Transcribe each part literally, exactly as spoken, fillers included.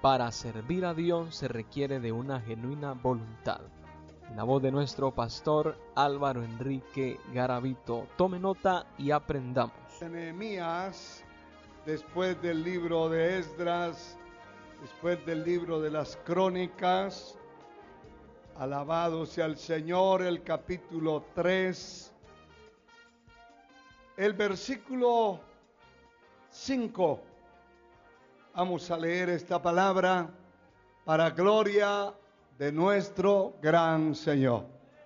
para servir a Dios se requiere de una genuina voluntad. En la voz de nuestro pastor Álvaro Enrique Garavito. Tome nota y aprendamos. Nehemías, después del libro de Esdras, después del libro de las Crónicas, alabado sea el Señor, el capítulo tres, el versículo cinco. Vamos a leer esta palabra para gloria de nuestro gran Señor.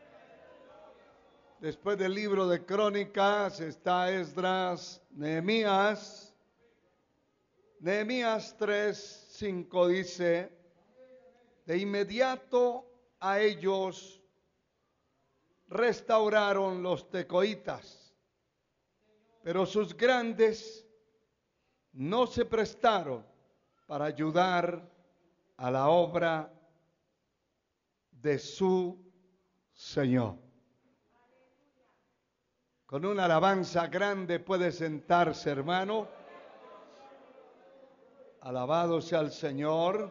Después del libro de Crónicas está Esdras, Nehemías. Nehemías tres, cinco dice: de inmediato a ellos restauraron los tecoitas, pero sus grandes no se prestaron para ayudar a la obra de su Señor. Con una alabanza grande puede sentarse, hermano. Alabado sea el Señor.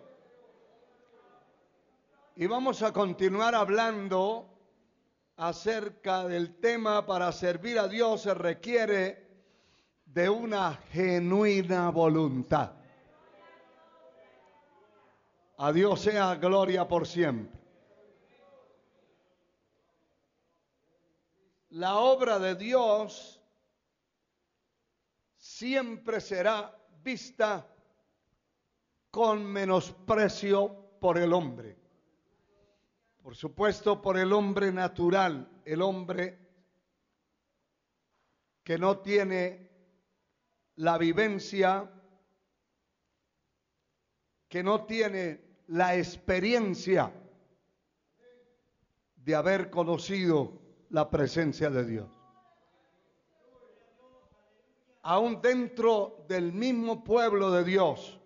Y vamos a continuar hablando acerca del tema: para servir a Dios se requiere de una genuina voluntad. A Dios sea gloria por siempre. La obra de Dios siempre será vista con menosprecio por el hombre. Por supuesto, por el hombre natural, el hombre que no tiene la vivencia, que no tiene la experiencia de haber conocido la presencia de Dios. Aún dentro del mismo pueblo de Dios,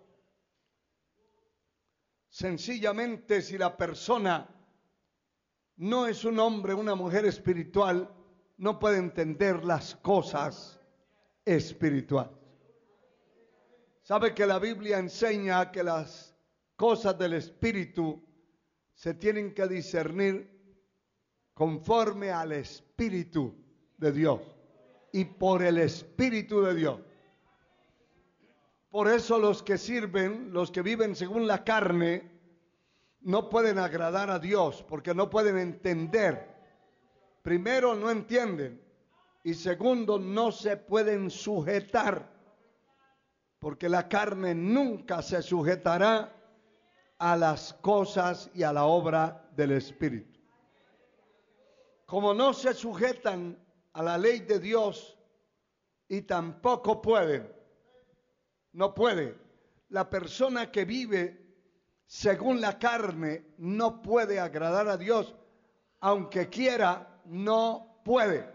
sencillamente, si la persona no es un hombre, una mujer espiritual, no puede entender las cosas espirituales. ¿Sabe que la Biblia enseña que las cosas del Espíritu se tienen que discernir conforme al Espíritu de Dios y por el Espíritu de Dios? Por eso los que sirven, los que viven según la carne, no pueden agradar a Dios, porque no pueden entender. Primero, no entienden, y segundo, no se pueden sujetar, porque la carne nunca se sujetará a las cosas y a la obra del Espíritu. Como no se sujetan a la ley de Dios, y tampoco pueden, no puede, la persona que vive según la carne no puede agradar a Dios, aunque quiera, no puede.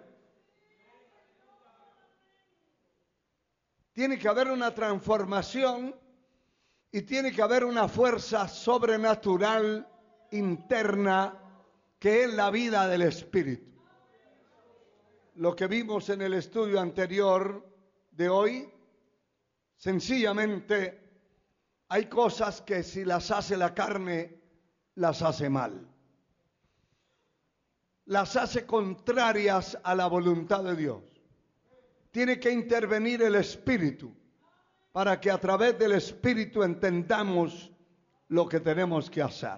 Tiene que haber una transformación y tiene que haber una fuerza sobrenatural interna, que es la vida del Espíritu. Lo que vimos en el estudio anterior de hoy, sencillamente hay cosas que si las hace la carne, las hace mal. Las hace contrarias a la voluntad de Dios. Tiene que intervenir el Espíritu para que a través del Espíritu entendamos lo que tenemos que hacer.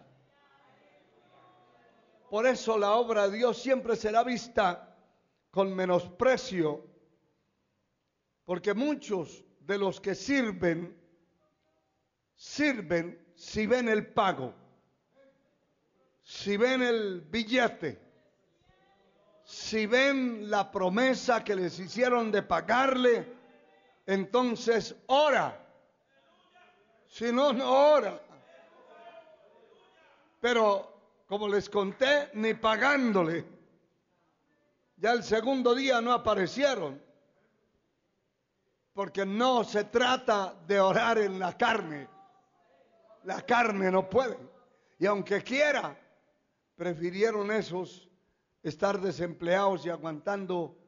Por eso la obra de Dios siempre será vista con menosprecio, porque muchos de los que sirven, sirven si ven el pago, si ven el billete, si ven la promesa que les hicieron de pagarle, entonces ora. Si no, no ora. Pero como les conté, ni pagándole, ya el segundo día no aparecieron, porque no se trata de orar en la carne. La carne no puede, y aunque quiera, prefirieron esos estar desempleados y aguantando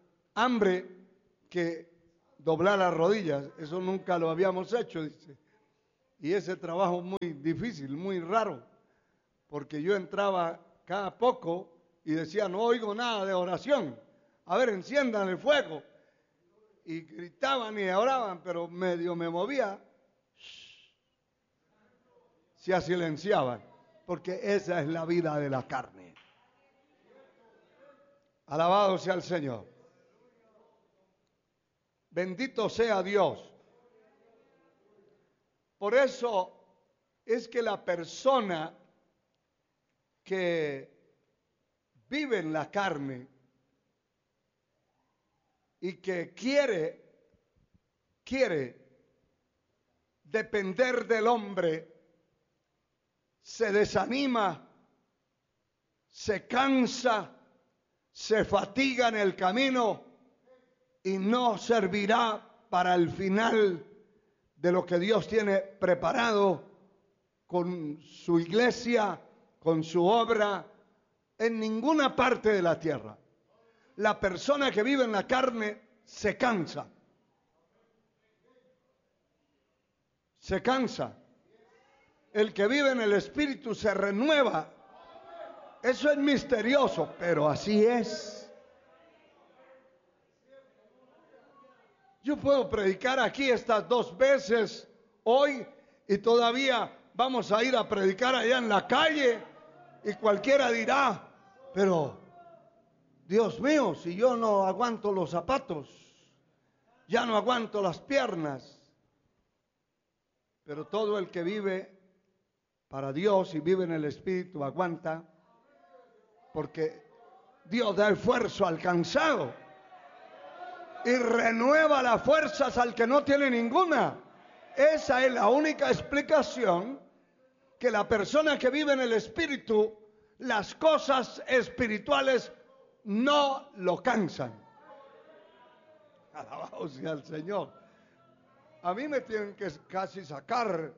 hambre que doblar las rodillas. Eso nunca lo habíamos hecho, dice. Y ese trabajo muy difícil, muy raro, porque yo entraba cada poco y decía, no oigo nada de oración. A ver, enciendan el fuego. Y gritaban y oraban, pero medio me movía. Se silenciaban, porque esa es la vida de la carne. Alabado sea el Señor. Bendito sea Dios. Por eso es que la persona que vive en la carne y que quiere, quiere depender del hombre, se desanima, se cansa, se fatiga en el camino y no servirá para el final de lo que Dios tiene preparado con su iglesia, con su obra, en ninguna parte de la tierra. La persona que vive en la carne se cansa. Se cansa. El que vive en el Espíritu se renueva. Eso es misterioso, pero así es. Yo puedo predicar aquí estas dos veces hoy y todavía vamos a ir a predicar allá en la calle y cualquiera dirá, pero Dios mío, si yo no aguanto los zapatos, ya no aguanto las piernas. Pero todo el que vive para Dios y vive en el Espíritu aguanta, porque Dios da esfuerzo al cansado y renueva las fuerzas al que no tiene ninguna. Esa es la única explicación, que la persona que vive en el Espíritu, las cosas espirituales no lo cansan. Alabado sea el Señor. A mí me tienen que casi sacar,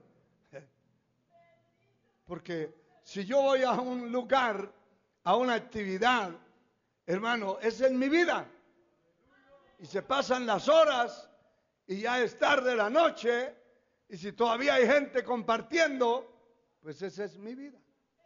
porque si yo voy a un lugar, a una actividad, hermano, esa es mi vida. Y se pasan las horas y ya es tarde la noche, y si todavía hay gente compartiendo, pues esa es mi vida.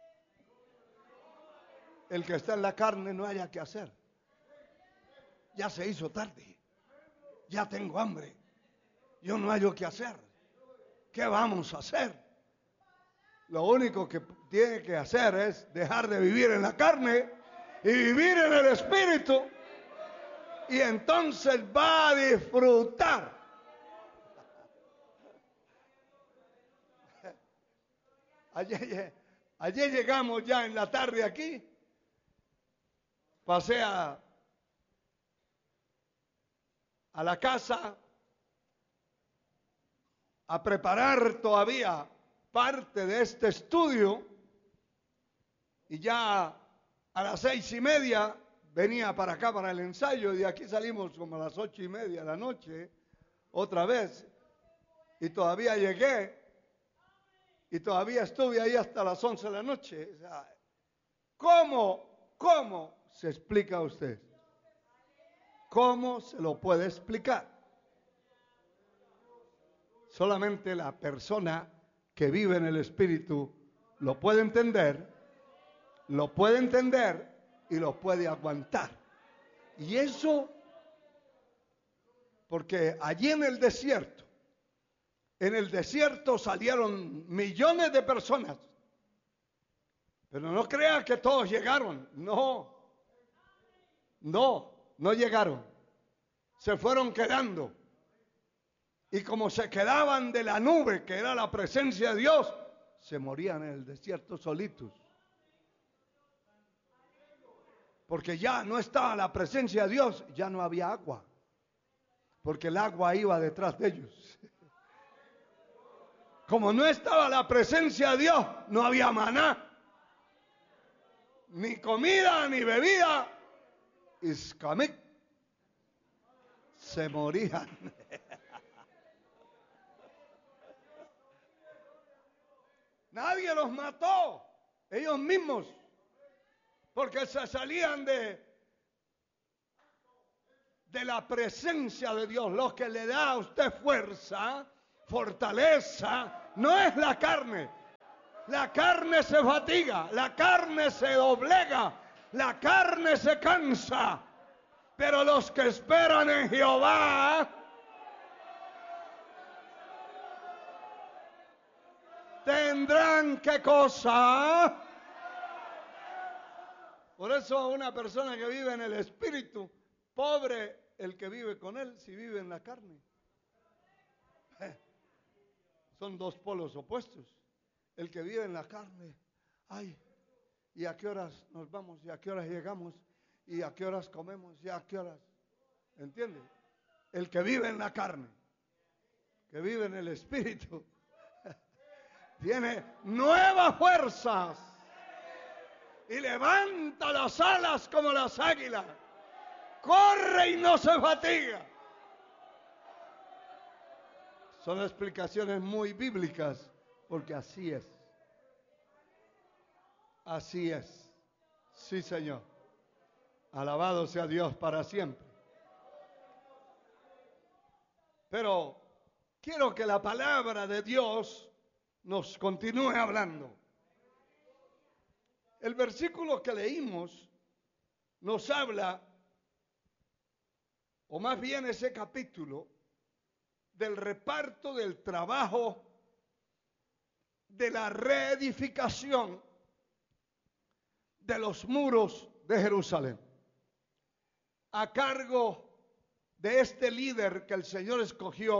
El que está en la carne no haya que hacer. Ya se hizo tarde. Ya tengo hambre. Yo no hallo qué hacer. ¿Qué vamos a hacer? Lo único que tiene que hacer es dejar de vivir en la carne y vivir en el Espíritu. Y entonces va a disfrutar. Ayer, ayer llegamos ya en la tarde aquí. Pasé a, a la casa a preparar todavía parte de este estudio y ya a las seis y media venía para acá para el ensayo y de aquí salimos como a las ocho y media de la noche otra vez y todavía llegué y todavía estuve ahí hasta las once de la noche. O sea, ¿cómo, cómo se explica a usted? ¿Cómo se lo puede explicar? Solamente la persona que vive en el Espíritu lo puede entender, lo puede entender y lo puede aguantar. Y eso, porque allí en el desierto, en el desierto salieron millones de personas, pero no crea que todos llegaron, no, no, no llegaron, se fueron quedando. Y como se quedaban de la nube, que era la presencia de Dios, se morían en el desierto solitos. Porque ya no estaba la presencia de Dios, ya no había agua. Porque el agua iba detrás de ellos. Como no estaba la presencia de Dios, no había maná. Ni comida, ni bebida. Iscamic. Se morían. Nadie los mató, ellos mismos, porque se salían de, de la presencia de Dios. Lo que le da a usted fuerza fortaleza no es la carne. La carne se fatiga, la carne se doblega, la carne se cansa. Pero los que esperan en Jehová tendrán ¿qué cosa? Por eso una persona que vive en el espíritu, pobre el que vive con él si vive en la carne. Eh, son dos polos opuestos. El que vive en la carne, ay, ¿y a qué horas nos vamos? ¿Y a qué horas llegamos? ¿Y a qué horas comemos? ¿Y a qué horas? ¿Entiende? El que vive en la carne, que vive en el espíritu, tiene nuevas fuerzas y levanta las alas como las águilas, corre y no se fatiga. Son explicaciones muy bíblicas, porque así es. Así es. Sí, Señor. Alabado sea Dios para siempre. Pero quiero que la palabra de Dios nos continúe hablando. El versículo que leímos nos habla, o más bien ese capítulo, del reparto del trabajo de la reedificación de los muros de Jerusalén, a cargo de este líder que el Señor escogió,